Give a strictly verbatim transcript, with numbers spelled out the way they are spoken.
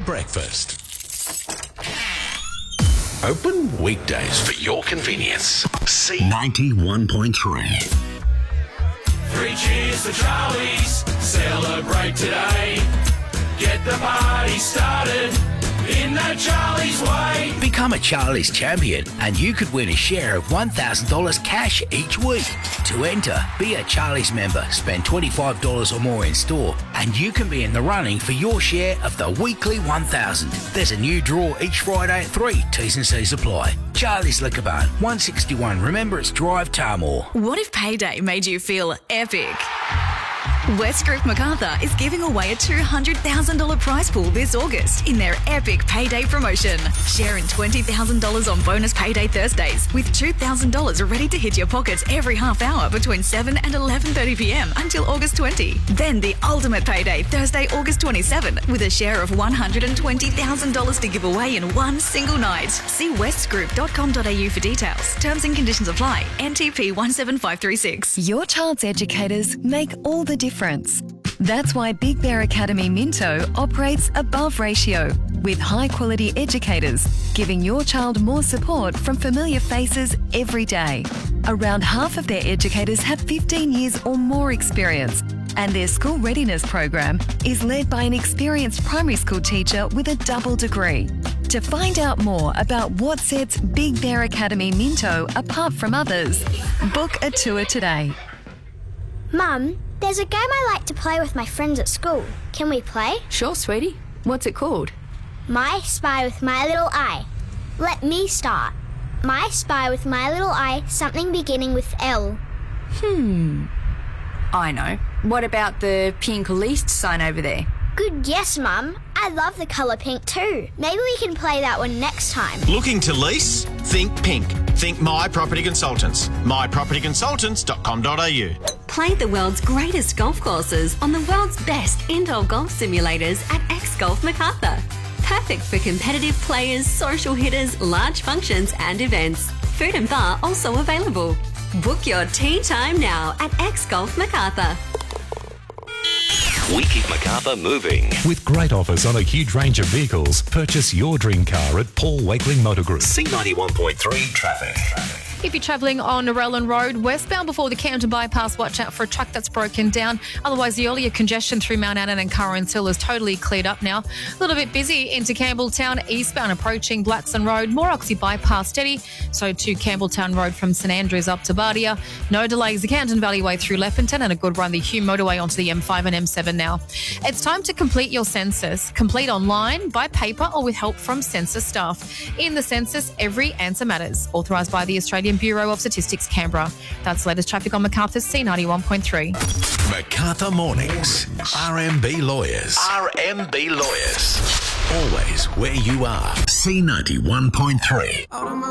breakfast. Open weekdays for your convenience. C ninety-one point three. Three cheers for Charlie's. Celebrate today. Get the party started in that Charlie's way. Become a Charlie's champion and you could win a share of one thousand dollars cash each week. To enter, be a Charlie's member, spend twenty-five dollars or more in store, and you can be in the running for your share of the weekly one thousand dollars. There's a new draw each Friday at three. T's and C's apply. Charlie's Liquor Barn, one sixty-one Remembrance Drive, Tarmore. What if payday made you feel epic? West Group Macarthur is giving away a two hundred thousand dollars prize pool this August in their epic payday promotion. Share in twenty thousand dollars on bonus payday Thursdays with two thousand dollars ready to hit your pockets every half hour between seven and eleven thirty p.m. until August twentieth. Then the ultimate payday Thursday, August twenty-seventh with a share of one hundred twenty thousand dollars to give away in one single night. See west group dot com dot a u for details. Terms and conditions apply. N T P one seven five three six. Your child's educators make all the difference. That's why Big Bear Academy Minto operates above ratio with high-quality educators, giving your child more support from familiar faces every day. Around half of their educators have fifteen years or more experience, and their school readiness program is led by an experienced primary school teacher with a double degree. To find out more about what sets Big Bear Academy Minto apart from others, book a tour today. Mum, there's a game I like to play with my friends at school. Can we play? Sure, sweetie. What's it called? My Spy with My Little Eye. Let me start. My Spy with My Little Eye, something beginning with L. Hmm. I know. What about the pink least sign over there? Good guess, Mum. I love the colour pink too. Maybe we can play that one next time. Looking to lease? Think pink. Think My Property Consultants. my property consultants dot com dot a u. Play the world's greatest golf courses on the world's best indoor golf simulators at X Golf Macarthur. Perfect for competitive players, social hitters, large functions and events. Food and bar also available. Book your tee time now at X Golf Macarthur. We keep Macarthur moving. With great offers on a huge range of vehicles, purchase your dream car at Paul Wakeling Motor Group. C ninety-one point three traffic. If you're travelling on Narellan Road, westbound before the Camden bypass, watch out for a truck that's broken down. Otherwise, the earlier congestion through Mount Annan and Currans Hill is totally cleared up now. A little bit busy into Campbelltown, eastbound approaching Blackson Road. More Oxy bypass steady, so to Campbelltown Road from St Andrews up to Bardia. No delays, the Camden Valley Way through Leppington, and a good run the Hume Motorway onto the M five and M seven now. It's time to complete your census. Complete online, by paper, or with help from census staff. In the census, every answer matters. Authorised by the Australian Bureau of Statistics, Canberra. That's latest traffic on Macarthur's C ninety-one point three. Macarthur Mornings. R M B Lawyers. R M B Lawyers. Always where you are. C ninety-one point three.